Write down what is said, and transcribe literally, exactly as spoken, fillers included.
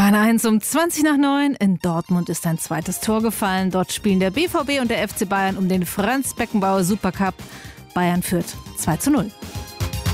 Bayern eins um zwanzig nach neun. In Dortmund ist ein zweites Tor gefallen. Dort spielen der B V B und der F C Bayern um den Franz Beckenbauer Supercup. Bayern führt zwei zu null.